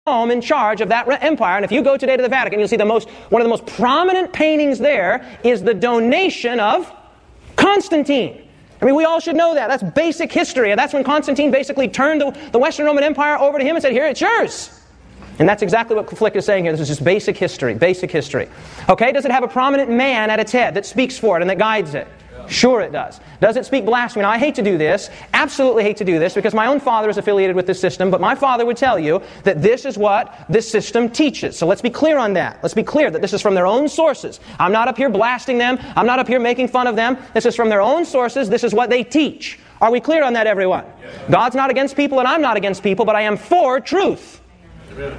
Rome in charge of that empire. And if you go today to the Vatican, you'll see one of the most prominent paintings there is the donation of Constantine. I mean, we all should know that. That's basic history. And that's when Constantine basically turned the Western Roman Empire over to him and said, here, it's yours. And that's exactly what Flick is saying here. This is just basic history, basic history. Okay, does it have a prominent man at its head that speaks for it and that guides it? Sure it does. Does it speak blasphemy? Now, I hate to do this, absolutely hate to do this, because my own father is affiliated with this system, but my father would tell you that this is what this system teaches. So let's be clear on that. Let's be clear that this is from their own sources. I'm not up here blasting them. I'm not up here making fun of them. This is from their own sources. This is what they teach. Are we clear on that, everyone? Yes. God's not against people and I'm not against people, but I am for truth. Amen.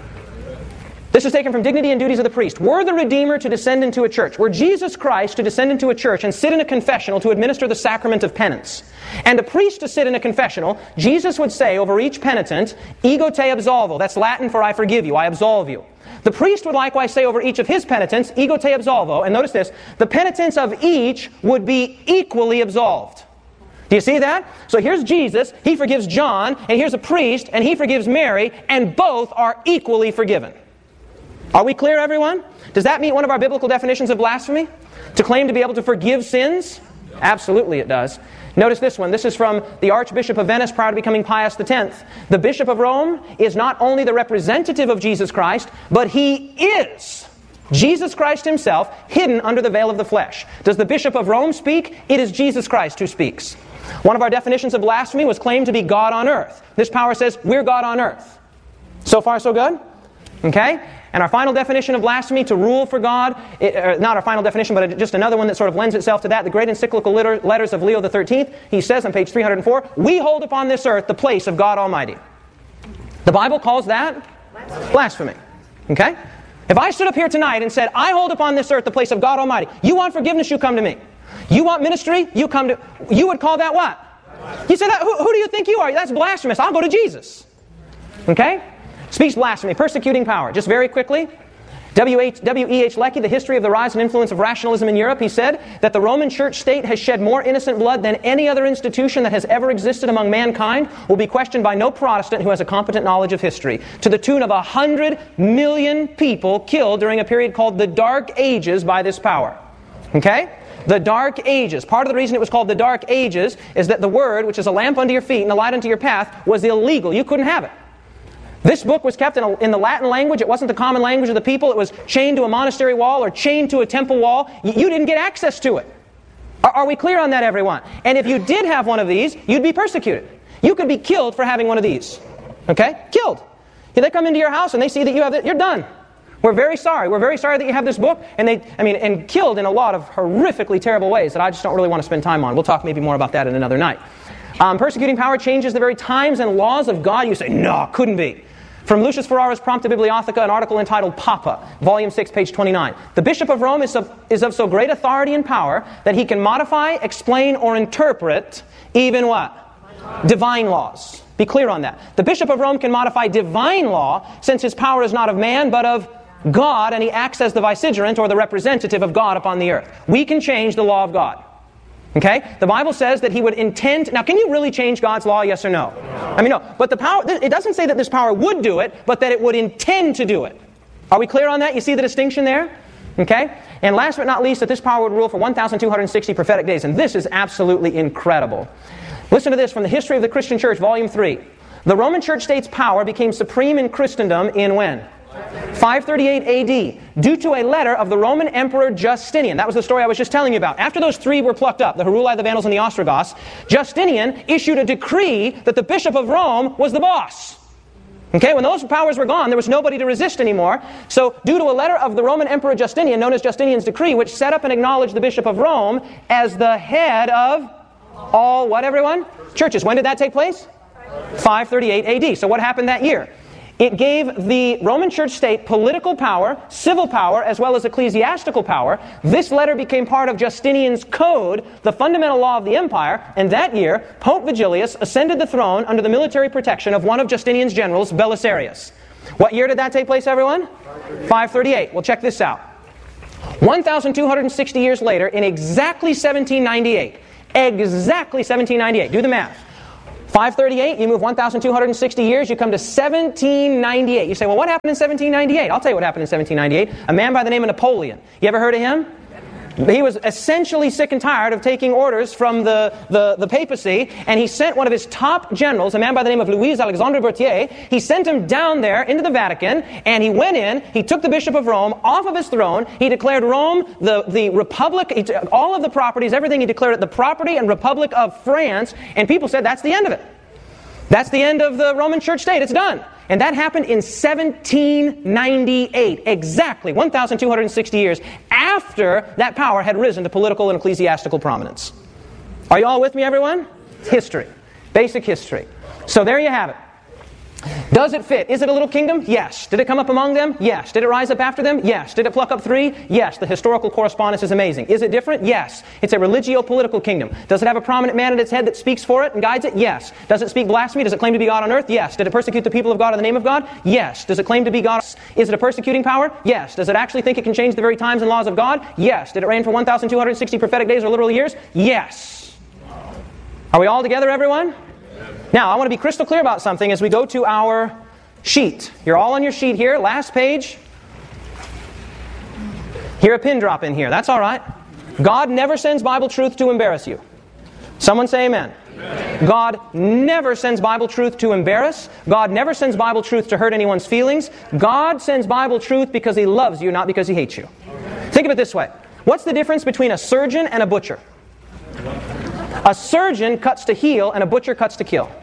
This is taken from Dignity and Duties of the Priest. Were the Redeemer to descend into a church, were Jesus Christ to descend into a church and sit in a confessional to administer the sacrament of penance, and a priest to sit in a confessional, Jesus would say over each penitent, ego te absolvo. That's Latin for I forgive you, I absolve you. The priest would likewise say over each of his penitents, ego te absolvo. And notice this, the penitents of each would be equally absolved. Do you see that? So here's Jesus, he forgives John, and here's a priest, and he forgives Mary, and both are equally forgiven. Are we clear, everyone? Does that meet one of our biblical definitions of blasphemy? To claim to be able to forgive sins? Absolutely it does. Notice this one. This is from the Archbishop of Venice prior to becoming Pius X. The Bishop of Rome is not only the representative of Jesus Christ, but he is Jesus Christ himself hidden under the veil of the flesh. Does the Bishop of Rome speak? It is Jesus Christ who speaks. One of our definitions of blasphemy was claimed to be God on earth. This power says we're God on earth. So far, so good? Okay? And our final definition of blasphemy, to rule for God, not our final definition, but just another one that sort of lends itself to that, the great encyclical letters of Leo XIII, he says on page 304, we hold upon this earth the place of God Almighty. The Bible calls that blasphemy. Okay? If I stood up here tonight and said, I hold upon this earth the place of God Almighty, you want forgiveness, you come to me. You want ministry, you come to... You would call that what? You said, who do you think you are? That's blasphemous. I'll go to Jesus. Okay? Speech blasphemy, persecuting power. Just very quickly, W.E.H. Lecky, The History of the Rise and Influence of Rationalism in Europe, he said that the Roman Church state has shed more innocent blood than any other institution that has ever existed among mankind, will be questioned by no Protestant who has a competent knowledge of history, to the tune of 100 million people killed during a period called the Dark Ages by this power. Okay? The Dark Ages. Part of the reason it was called the Dark Ages is that the Word, which is a lamp unto your feet and a light unto your path, was illegal. You couldn't have it. This book was kept in the Latin language. It wasn't the common language of the people. It was chained to a monastery wall or chained to a temple wall. You didn't get access to it. Are we clear on that, everyone? And if you did have one of these, you'd be persecuted. You could be killed for having one of these. Okay? Killed. If they come into your house and they see that you have it, you're done. We're very sorry. We're very sorry that you have this book. And killed in a lot of horrifically terrible ways that I just don't really want to spend time on. We'll talk maybe more about that in another night. Persecuting power changes the very times and laws of God. You say, no, couldn't be. From Lucius Ferrara's Prompta Bibliotheca, an article entitled Papa, Volume 6, page 29. The Bishop of Rome is of so great authority and power that he can modify, explain, or interpret even what? Divine laws. Be clear on that. The Bishop of Rome can modify divine law since his power is not of man but of God, and he acts as the vicegerent or the representative of God upon the earth. We can change the law of God. Okay? The Bible says that he would intend... Now, can you really change God's law, yes or no? I mean, no. But the power... It doesn't say that this power would do it, but that it would intend to do it. Are we clear on that? You see the distinction there? Okay? And last but not least, that this power would rule for 1,260 prophetic days. And this is absolutely incredible. Listen to this from the History of the Christian Church, Volume 3. The Roman Church state's power became supreme in Christendom in when? 538 AD, due to a letter of the Roman Emperor Justinian. That was the story I was just telling you about. After those three were plucked up, the Heruli, the Vandals, and the Ostrogoths, Justinian issued a decree that the Bishop of Rome was the boss. Okay, when those powers were gone, there was nobody to resist anymore. So, due to a letter of the Roman Emperor Justinian, known as Justinian's decree, which set up and acknowledged the Bishop of Rome as the head of all, what everyone? Churches. When did that take place? 538 AD. So what happened that year? It gave the Roman Church state political power, civil power, as well as ecclesiastical power. This letter became part of Justinian's code, the fundamental law of the empire, and that year, Pope Vigilius ascended the throne under the military protection of one of Justinian's generals, Belisarius. What year did that take place, everyone? 538. Well, check this out. 1,260 years later, in exactly 1798, do the math. 538, you move 1,260 years, you come to 1798. You say, well, what happened in 1798? I'll tell you what happened in 1798. A man by the name of Napoleon. You ever heard of him? He was essentially sick and tired of taking orders from the papacy, and he sent one of his top generals, a man by the name of Louis Alexandre Berthier. He sent him down there into the Vatican, and he went in, he took the Bishop of Rome off of his throne, he declared Rome the Republic, all of the properties, everything, he declared it the property and Republic of France, and people said, that's the end of it. That's the end of the Roman Church state, it's done. And that happened in 1798, exactly 1,260 years after that power had risen to political and ecclesiastical prominence. Are you all with me, everyone? History. Basic history. So there you have it. Does it fit? Is it a little kingdom? Yes. Did it come up among them? Yes. Did it rise up after them? Yes. Did it pluck up 3? Yes. The historical correspondence is amazing. Is it different? Yes. It's a religio-political kingdom. Does it have a prominent man at its head that speaks for it and guides it? Yes. Does it speak blasphemy? Does it claim to be God on earth? Yes. Did it persecute the people of God in the name of God? Yes. Does it claim to be God? Is it a persecuting power? Yes. Does it actually think it can change the very times and laws of God? Yes. Did it reign for 1,260 prophetic days or literal years? Yes. Are we all together, everyone? Now, I want to be crystal clear about something as we go to our sheet. You're all on your sheet here. Last page. Hear a pin drop in here. That's all right. God never sends Bible truth to embarrass you. Someone say amen. Amen. God never sends Bible truth to embarrass. God never sends Bible truth to hurt anyone's feelings. God sends Bible truth because He loves you, not because He hates you. Think of it this way. What's the difference between a surgeon and a butcher? A surgeon cuts to heal and a butcher cuts to kill.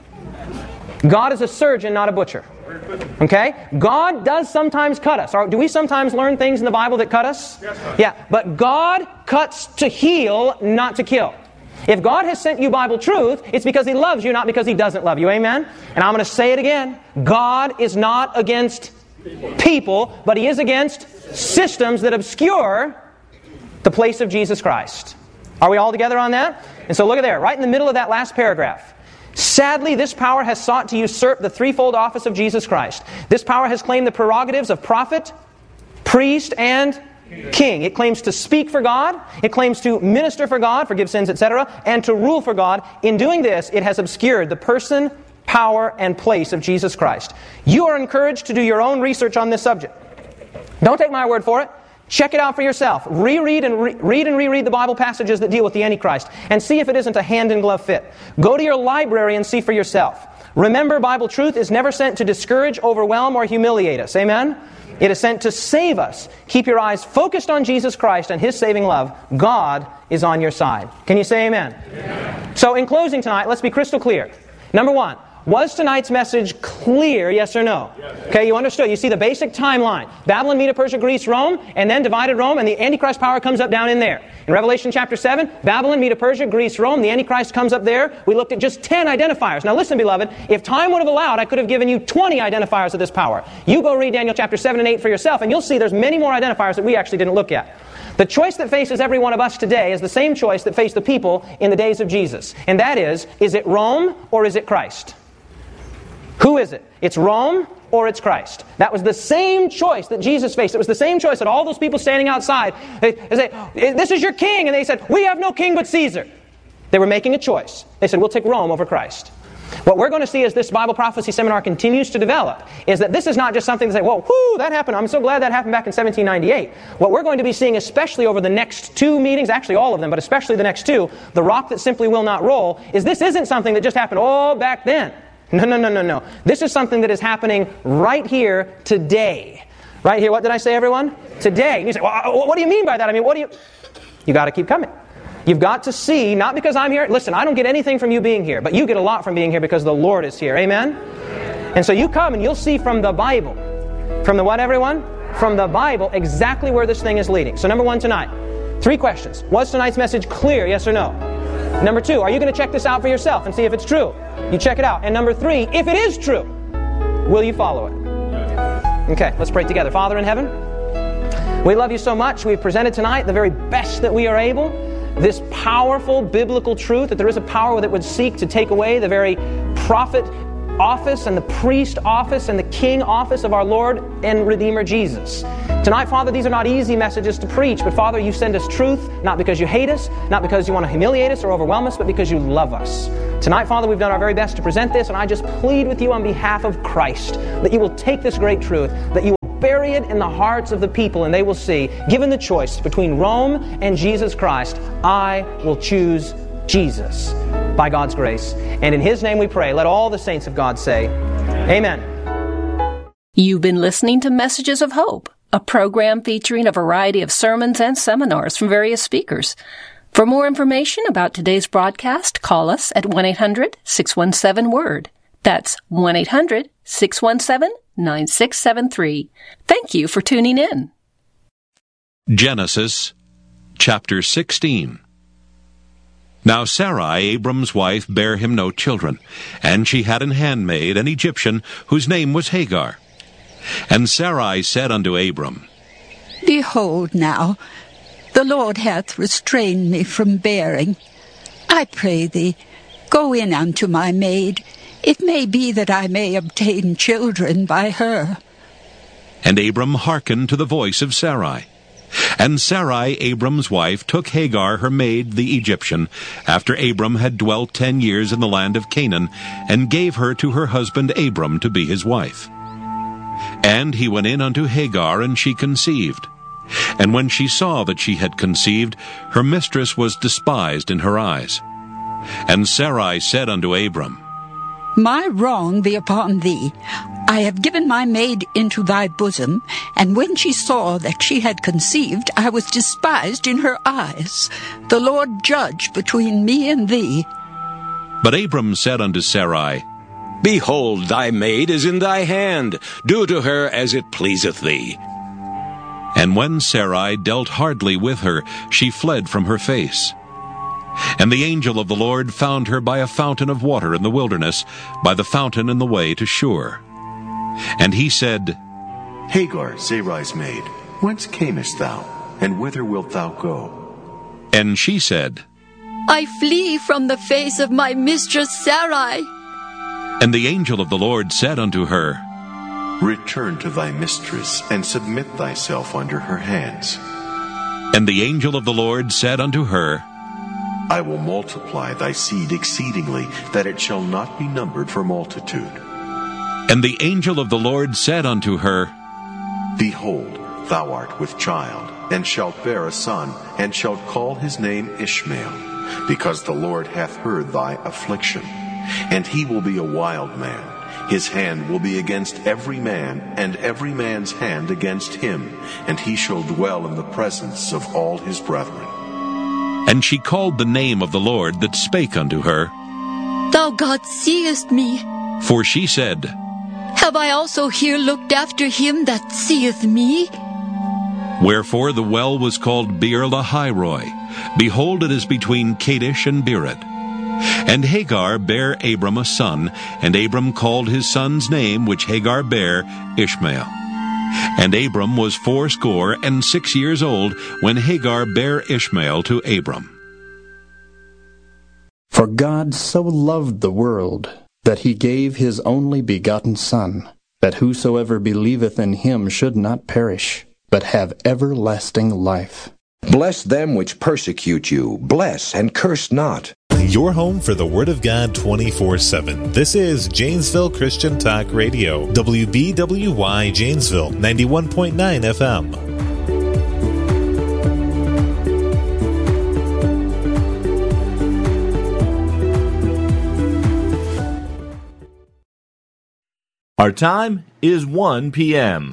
God is a surgeon, not a butcher. Okay? God does sometimes cut us. Do we sometimes learn things in the Bible that cut us? Yes, yeah. But God cuts to heal, not to kill. If God has sent you Bible truth, it's because He loves you, not because He doesn't love you. Amen? And I'm going to say it again. God is not against people, but He is against systems that obscure the place of Jesus Christ. Are we all together on that? And so look at there, right in the middle of that last paragraph. Sadly, this power has sought to usurp the threefold office of Jesus Christ. This power has claimed the prerogatives of prophet, priest, and king. It claims to speak for God. It claims to minister for God, forgive sins, etc., and to rule for God. In doing this, it has obscured the person, power, and place of Jesus Christ. You are encouraged to do your own research on this subject. Don't take my word for it. Check it out for yourself. Reread and reread the Bible passages that deal with the Antichrist and see if it isn't a hand-in-glove fit. Go to your library and see for yourself. Remember, Bible truth is never sent to discourage, overwhelm, or humiliate us. Amen? It is sent to save us. Keep your eyes focused on Jesus Christ and His saving love. God is on your side. Can you say amen? Amen. So in closing tonight, let's be crystal clear. Number one, was tonight's message clear, yes or no? Yes. Okay, you understood. You see the basic timeline. Babylon, Media, Persia, Greece, Rome, and then divided Rome, and the Antichrist power comes up down in there. In Revelation chapter 7, Babylon, Media, Persia, Greece, Rome, the Antichrist comes up there. We looked at just 10 identifiers. Now listen, beloved, if time would have allowed, I could have given you 20 identifiers of this power. You go read Daniel chapter 7 and 8 for yourself, and you'll see there's many more identifiers that we actually didn't look at. The choice that faces every one of us today is the same choice that faced the people in the days of Jesus. And that is it Rome or is it Christ? Who is it? It's Rome or it's Christ. That was the same choice that Jesus faced. It was the same choice that all those people standing outside, they say, this is your king. And they said, we have no king but Caesar. They were making a choice. They said, we'll take Rome over Christ. What we're going to see as this Bible prophecy seminar continues to develop is that this is not just something to say, whoa, that happened. I'm so glad that happened back in 1798. What we're going to be seeing, especially over the next 2 meetings, actually all of them, but especially the next 2, the rock that simply will not roll, is this isn't something that just happened back then. No. This is something that is happening right here, today. Right here, what did I say, everyone? Today. And you say, well, what do you mean by that? I mean, You got to keep coming. You've got to see, not because I'm here. Listen, I don't get anything from you being here, but you get a lot from being here because the Lord is here. Amen? And so you come and you'll see from the Bible. From the what, everyone? From the Bible, exactly where this thing is leading. So number 1 tonight. 3 questions. Was tonight's message clear, yes or no? Number 2, are you going to check this out for yourself and see if it's true? You check it out. And number 3, if it is true, will you follow it? Okay, let's pray together. Father in heaven, we love you so much. We've presented tonight the very best that we are able. This powerful biblical truth that there is a power that would seek to take away the very prophet office and the priest office and the king office of our Lord and Redeemer Jesus. Tonight, Father, these are not easy messages to preach, but Father, you send us truth, not because you hate us, not because you want to humiliate us or overwhelm us, but because you love us. Tonight, Father, we've done our very best to present this, and I just plead with you on behalf of Christ that you will take this great truth, that you will bury it in the hearts of the people, and they will see, given the choice between Rome and Jesus Christ, I will choose Jesus by God's grace. And in His name we pray. Let all the saints of God say, Amen. You've been listening to Messages of Hope, a program featuring a variety of sermons and seminars from various speakers. For more information about today's broadcast, call us at 1-800-617-WORD. That's 1-800-617-9673. Thank you for tuning in. Genesis chapter 16. Now Sarai, Abram's wife, bare him no children, and she had an handmaid, an Egyptian, whose name was Hagar. And Sarai said unto Abram, Behold now, the Lord hath restrained me from bearing. I pray thee, go in unto my maid. It may be that I may obtain children by her. And Abram hearkened to the voice of Sarai. And Sarai, Abram's wife, took Hagar her maid, the Egyptian, after Abram had dwelt 10 years in the land of Canaan, and gave her to her husband Abram to be his wife. And he went in unto Hagar, and she conceived. And when she saw that she had conceived, her mistress was despised in her eyes. And Sarai said unto Abram, My wrong be upon thee. I have given my maid into thy bosom, and when she saw that she had conceived, I was despised in her eyes. The Lord judge between me and thee. But Abram said unto Sarai, Behold, thy maid is in thy hand. Do to her as it pleaseth thee. And when Sarai dealt hardly with her, she fled from her face. And the angel of the Lord found her by a fountain of water in the wilderness, by the fountain in the way to Shur. And he said, Hagar, Sarai's maid, whence camest thou, and whither wilt thou go? And she said, I flee from the face of my mistress Sarai. And the angel of the Lord said unto her, Return to thy mistress, and submit thyself under her hands. And the angel of the Lord said unto her, I will multiply thy seed exceedingly, that it shall not be numbered for multitude. And the angel of the Lord said unto her, Behold, thou art with child, and shalt bear a son, and shalt call his name Ishmael, because the Lord hath heard thy affliction. And he will be a wild man. His hand will be against every man, and every man's hand against him, and he shall dwell in the presence of all his brethren. And she called the name of the Lord that spake unto her, Thou God seest me. For she said, Have I also here looked after him that seeth me? Wherefore the well was called Beer Lahairoi. Behold, it is between Kadesh and Bered. And Hagar bare Abram a son, and Abram called his son's name, which Hagar bare, Ishmael. And Abram was 86 years old when Hagar bare Ishmael to Abram. For God so loved the world, that he gave his only begotten Son, that whosoever believeth in him should not perish, but have everlasting life. Bless them which persecute you. Bless and curse not. Your home for the Word of God 24/7. This is Janesville Christian Talk Radio. WBWY Janesville, 91.9 FM. Our time is 1 p.m.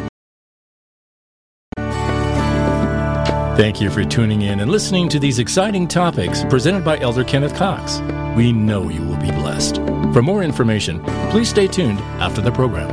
Thank you for tuning in and listening to these exciting topics presented by Elder Kenneth Cox. We know you will be blessed. For more information, please stay tuned after the program.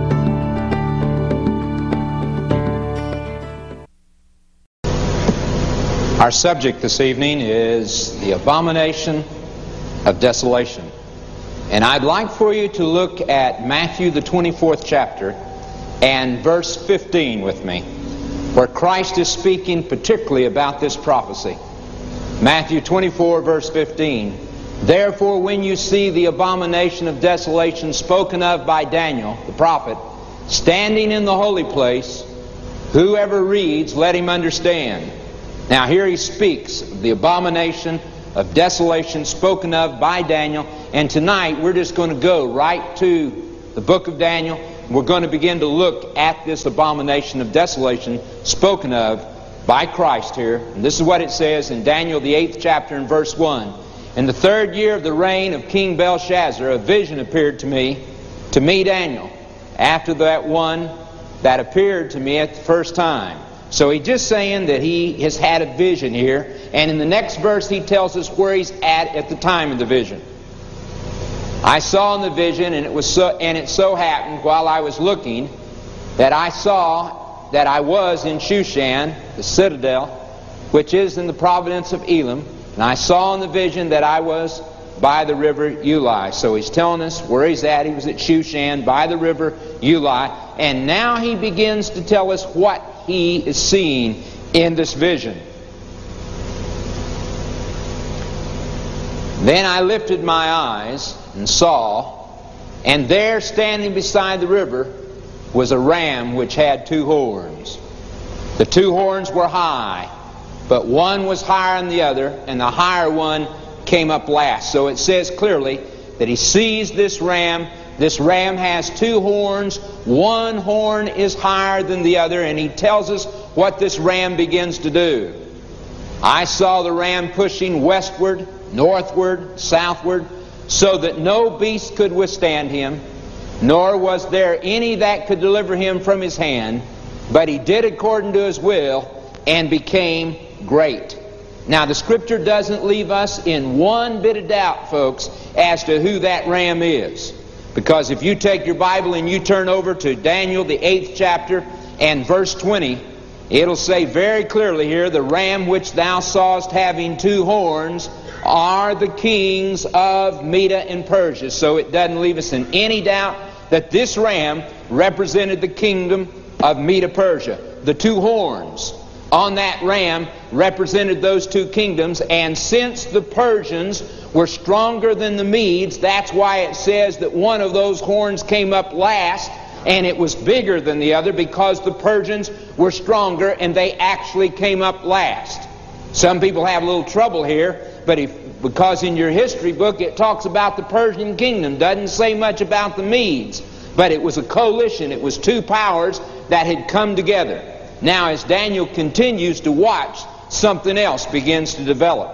Our subject this evening is the abomination of desolation. And I'd like for you to look at Matthew the 24th chapter and verse 15 with me, where Christ is speaking particularly about this prophecy. Matthew 24 verse 15. Therefore, when you see the abomination of desolation spoken of by Daniel, the prophet, standing in the holy place, whoever reads, let him understand. Now here he speaks of the abomination of desolation spoken of by Daniel. And tonight we're just going to go right to the book of Daniel. We're going to begin to look at this abomination of desolation spoken of by Christ here. And this is what it says in Daniel, the 8th chapter, and verse 1. In the 3rd year of the reign of King Belshazzar, a vision appeared to me, Daniel, after that one that appeared to me at the first time. So he's just saying that he has had a vision here. And in the next verse he tells us where he's at the time of the vision. I saw in the vision, and it so happened while I was looking that I saw that I was in Shushan, the citadel, which is in the province of Elam. And I saw in the vision that I was by the river Ulai. So he's telling us where he's at. He was at Shushan by the river Ulai. And now he begins to tell us what he is seeing in this vision. Then I lifted my eyes and saw, and there standing beside the river was a ram which had 2 horns. The 2 horns were high, but one was higher than the other, and the higher one came up last. So it says clearly that he sees this ram. This ram has 2 horns. One horn is higher than the other, and he tells us what this ram begins to do. I saw the ram pushing westward, northward, southward, so that no beast could withstand him, nor was there any that could deliver him from his hand, but he did according to his will and became great. Now the Scripture doesn't leave us in one bit of doubt, folks, as to who that ram is. Because if you take your Bible and you turn over to Daniel, the 8th chapter, and verse 20, it'll say very clearly here, the ram which thou sawest having 2 horns are the kings of Media and Persia. So it doesn't leave us in any doubt that this ram represented the kingdom of Media-Persia. The 2 horns on that ram represented those 2 kingdoms, and since the Persians were stronger than the Medes, that's why it says that one of those horns came up last, and it was bigger than the other because the Persians were stronger and they actually came up last. Some people have a little trouble here, but because in your history book it talks about the Persian kingdom, doesn't say much about the Medes, but it was a coalition. It was 2 powers that had come together. Now as Daniel continues to watch, something else begins to develop.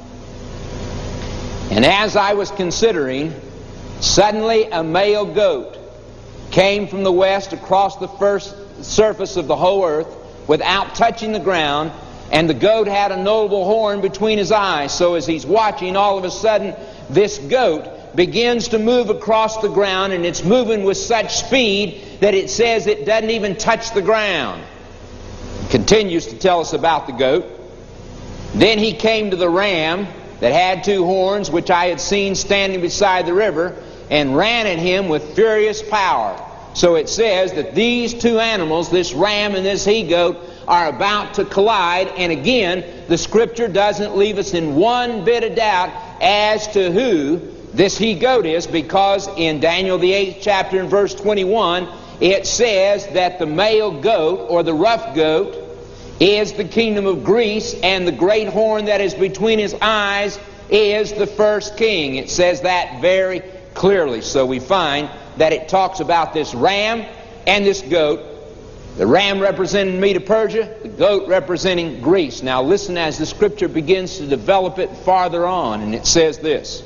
And as I was considering, suddenly a male goat came from the west across the first surface of the whole earth without touching the ground, and the goat had a notable horn between his eyes. So as he's watching, all of a sudden this goat begins to move across the ground, and it's moving with such speed that it says it doesn't even touch the ground. It continues to tell us about the goat. Then he came to the ram that had 2 horns, which I had seen standing beside the river, and ran at him with furious power. So it says that these 2 animals, this ram and this he-goat, are about to collide. And again, the Scripture doesn't leave us in one bit of doubt as to who this he-goat is, because in Daniel the 8th chapter and verse 21, it says that the male goat, or the rough goat, is the kingdom of Greece, and the great horn that is between his eyes is the first king. It says that very clearly. So we find that it talks about this ram and this goat. The ram representing Media-Persia, the goat representing Greece. Now listen as the Scripture begins to develop it farther on, and it says this.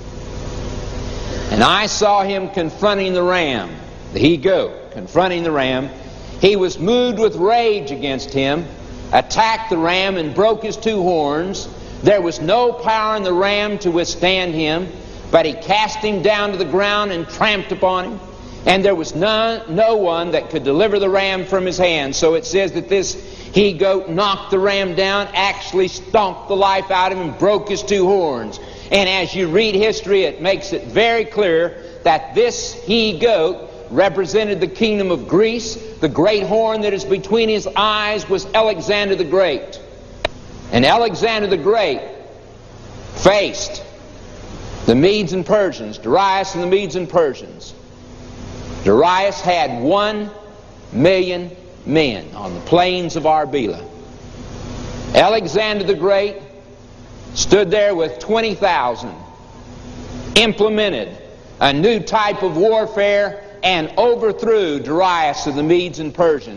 And I saw him confronting the ram, the he-goat, confronting the ram. He was moved with rage against him, attacked the ram and broke his 2 horns. There was no power in the ram to withstand him, but he cast him down to the ground and tramped upon him. And there was no one that could deliver the ram from his hand. So it says that this he-goat knocked the ram down, actually stomped the life out of him, and broke his 2 horns. And as you read history, it makes it very clear that this he-goat represented the kingdom of Greece. The great horn that is between his eyes was Alexander the Great. And Alexander the Great faced the Medes and Persians, Darius and the Medes and Persians. Darius had 1 million men on the plains of Arbela. Alexander the Great stood there with 20,000, implemented a new type of warfare, and overthrew Darius of the Medes and Persians.